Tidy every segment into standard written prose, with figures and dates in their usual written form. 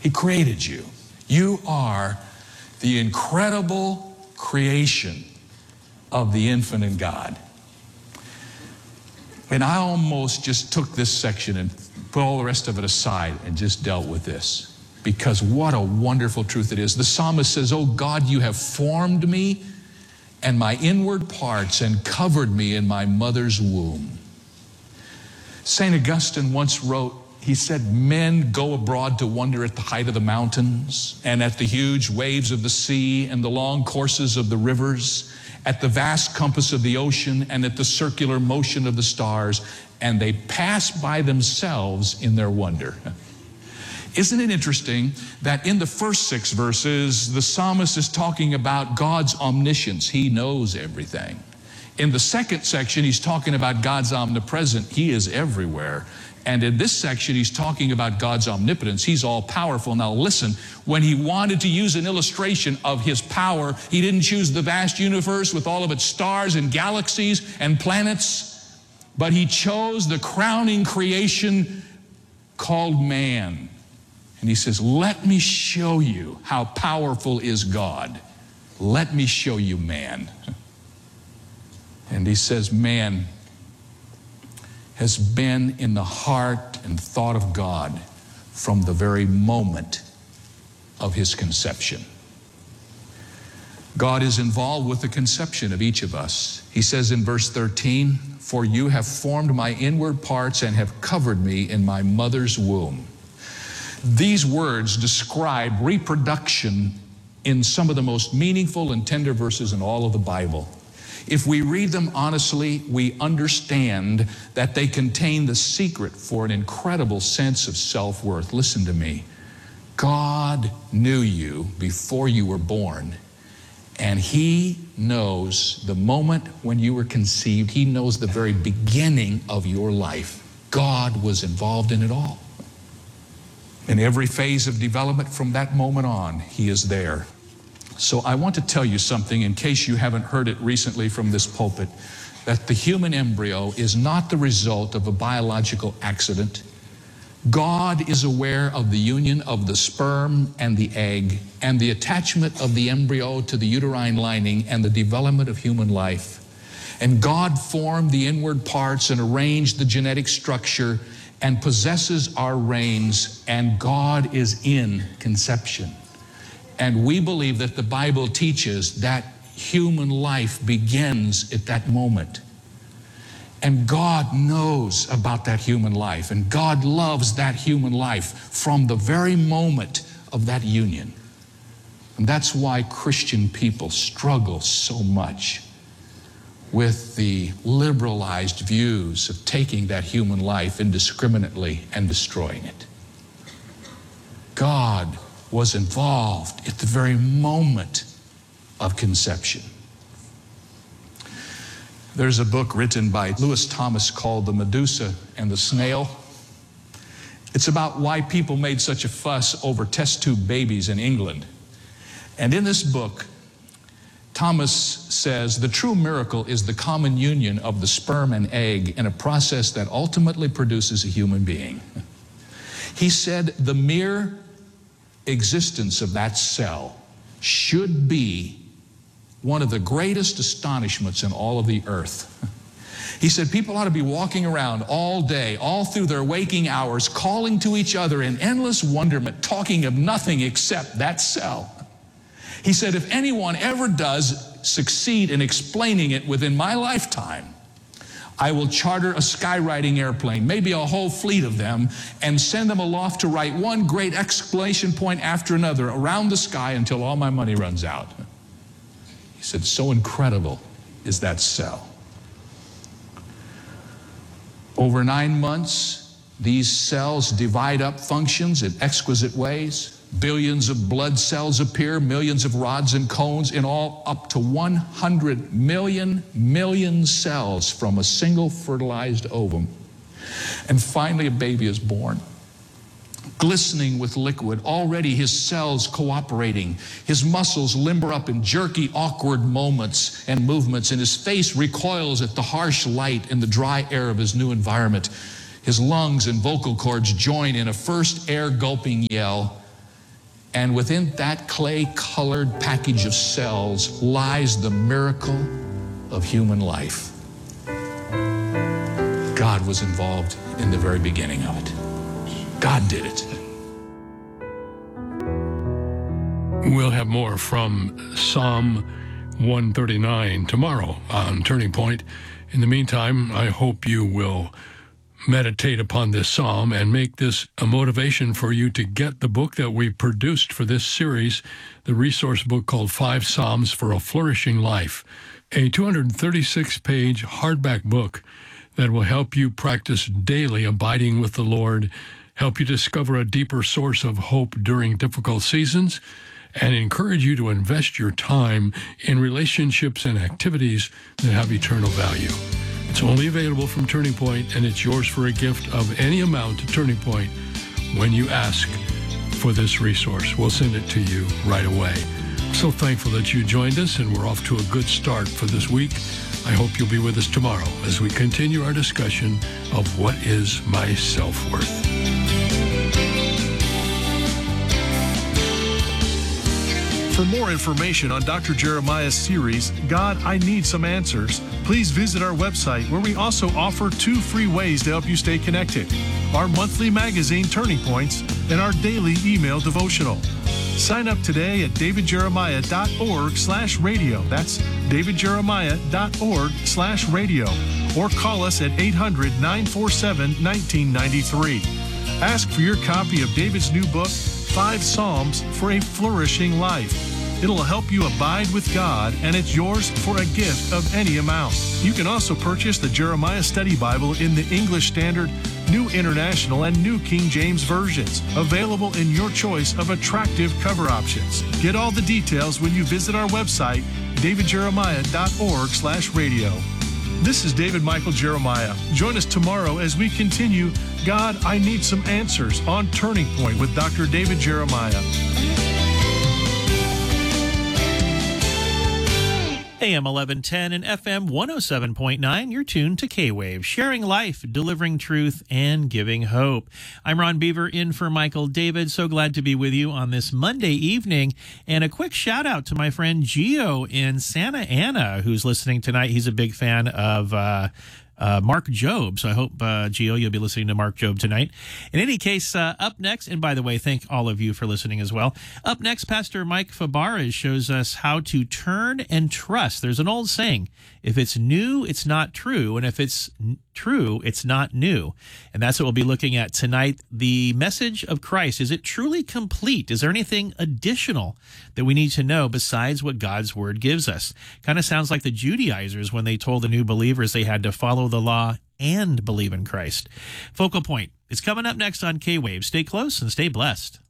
He created you. You are the incredible creation of the infinite God. And I almost just took this section and put all the rest of it aside and just dealt with this, because what a wonderful truth it is. The psalmist says, "Oh God, you have formed me and my inward parts and covered me in my mother's womb." St. Augustine once wrote, he said, "Men go abroad to wonder at the height of the mountains and at the huge waves of the sea and the long courses of the rivers, at the vast compass of the ocean and at the circular motion of the stars, and they pass by themselves in their wonder." Isn't it interesting that in the first 6 verses, the psalmist is talking about God's omniscience. He knows everything. In the second section, he's talking about God's omnipresent. He is everywhere. And in this section, he's talking about God's omnipotence. He's all powerful. Now listen, when he wanted to use an illustration of his power, he didn't choose the vast universe with all of its stars and galaxies and planets, but he chose the crowning creation called man. And he says, "Let me show you how powerful is God. Let me show you man." And he says, man has been in the heart and thought of God from the very moment of his conception. God is involved with the conception of each of us. He says in verse 13, "For you have formed my inward parts and have covered me in my mother's womb." These words describe reproduction in some of the most meaningful and tender verses in all of the Bible. If we read them honestly, we understand that they contain the secret for an incredible sense of self-worth. Listen to me. God knew you before you were born, and He knows the moment when you were conceived. He knows the very beginning of your life. God was involved in it all. In every phase of development from that moment on, He is there. So I want to tell you something, in case you haven't heard it recently from this pulpit, that the human embryo is not the result of a biological accident. God is aware of the union of the sperm and the egg and the attachment of the embryo to the uterine lining and the development of human life. And God formed the inward parts and arranged the genetic structure and possesses our reins, and God is in conception. And we believe that the Bible teaches that human life begins at that moment. And God knows about that human life, and God loves that human life from the very moment of that union. And that's why Christian people struggle so much with the liberalized views of taking that human life indiscriminately and destroying it. God was involved at the very moment of conception. There's a book written by Lewis Thomas called The Medusa and the Snail. It's about why people made such a fuss over test tube babies in England. And in this book, Thomas says the true miracle is the common union of the sperm and egg in a process that ultimately produces a human being. He said the mere existence of that cell should be one of the greatest astonishments in all of the earth. He said people ought to be walking around all day, all through their waking hours, calling to each other in endless wonderment, talking of nothing except that cell. He said if anyone ever does succeed in explaining it within my lifetime, I will charter a skywriting airplane, maybe a whole fleet of them, and send them aloft to write one great exclamation point after another around the sky until all my money runs out. He said, so incredible is that cell. Over 9 months, these cells divide up functions in exquisite ways. Billions of blood cells appear, millions of rods and cones, in all up to 100 million cells from a single fertilized ovum. And finally a baby is born, glistening with liquid, already his cells cooperating. His muscles limber up in jerky, awkward moments and movements, and his face recoils at the harsh light and the dry air of his new environment. His lungs and vocal cords join in a first air-gulping yell. And within that clay-colored package of cells lies the miracle of human life. God was involved in the very beginning of it. God did it. We'll have more from Psalm 139 tomorrow on Turning Point. In the meantime, I hope you will meditate upon this psalm and make this a motivation for you to get the book that we produced for this series, the resource book called 5 Psalms for a Flourishing Life, a 236-page hardback book that will help you practice daily abiding with the Lord, help you discover a deeper source of hope during difficult seasons, and encourage you to invest your time in relationships and activities that have eternal value. It's only available from Turning Point, and it's yours for a gift of any amount to Turning Point when you ask for this resource. We'll send it to you right away. I'm so thankful that you joined us, and we're off to a good start for this week. I hope you'll be with us tomorrow as we continue our discussion of what is my self-worth. For more information on Dr. Jeremiah's series, God, I Need Some Answers, please visit our website where we also offer 2 free ways to help you stay connected: our monthly magazine, Turning Points, and our daily email devotional. Sign up today at davidjeremiah.org/radio. That's davidjeremiah.org/radio. Or call us at 800-947-1993. Ask for your copy of David's new book, 5 Psalms for a Flourishing Life. It'll help you abide with God, and it's yours for a gift of any amount. You can also purchase the Jeremiah Study Bible in the English Standard, New International, and New King James versions, available in your choice of attractive cover options. Get all the details when you visit our website, davidjeremiah.org/radio. This is David Michael Jeremiah. Join us tomorrow as we continue God, I Need Some Answers on Turning Point with Dr. David Jeremiah. AM 1110 and FM 107.9, you're tuned to K-Wave, sharing life, delivering truth, and giving hope. I'm Ron Beaver in for Michael David. So glad to be with you on this Monday evening. And a quick shout out to my friend Gio in Santa Ana, who's listening tonight. He's a big fan of Mark Jobe. So I hope, Gio, you'll be listening to Mark Jobe tonight. In any case, up next, and by the way, thank all of you for listening as well. Up next, Pastor Mike Fabarez shows us how to turn and trust. There's an old saying, if it's new, it's not true. And if it's true, it's not new. And that's what we'll be looking at tonight. The message of Christ, is it truly complete? Is there anything additional that we need to know besides what God's word gives us? Kind of sounds like the Judaizers when they told the new believers they had to follow the law and believe in Christ. Focal Point is coming up next on K-Wave. Stay close and stay blessed.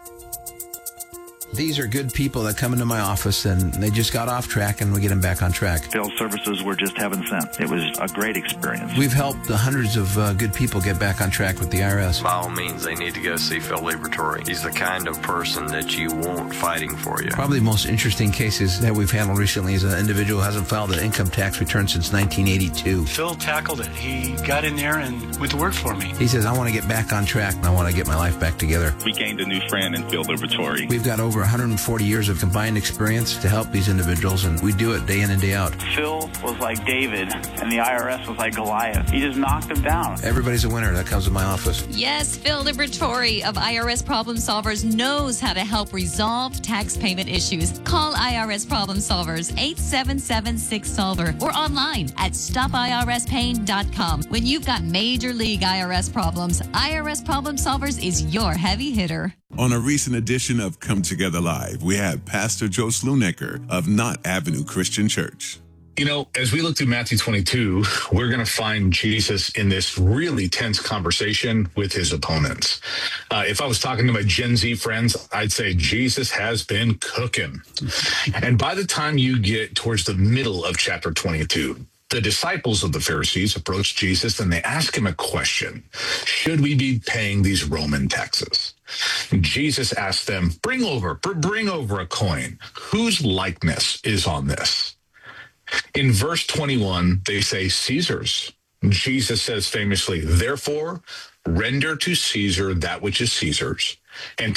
These are good people that come into my office and they just got off track and we get them back on track. Field services were just heaven sent. It was a great experience. We've helped hundreds of good people get back on track with the IRS. By all means, they need to go see Phil Liberatore. He's the kind of person that you want fighting for you. Probably the most interesting cases that we've handled recently is an individual who hasn't filed an income tax return since 1982. Phil tackled it. He got in there and went to work for me. He says, I want to get back on track and I want to get my life back together. We gained a new friend in Phil Liberatore. We've got over 140 years of combined experience to help these individuals, and we do it day in and day out. Phil was like David, and the IRS was like Goliath. He just knocked him down. Everybody's a winner that comes to my office. Yes, Phil Liberatore of IRS Problem Solvers knows how to help resolve tax payment issues. Call IRS Problem Solvers, 877-6-SOLVER, or online at stopirspain.com. When you've got major league IRS problems, IRS Problem Solvers is your heavy hitter. On a recent edition of Come Together Live, we have Pastor Joe Slunecker of Knott Avenue Christian Church. You know, as we look through Matthew 22, we're going to find Jesus in this really tense conversation with his opponents. If I was talking to my Gen Z friends, I'd say Jesus has been cooking. And by the time you get towards the middle of chapter 22, the disciples of the Pharisees approach Jesus and they ask him a question. Should we be paying these Roman taxes? Jesus asked them, bring over a coin. Whose likeness is on this? In verse 21, they say Caesar's. Jesus says famously, therefore, render to Caesar that which is Caesar's, and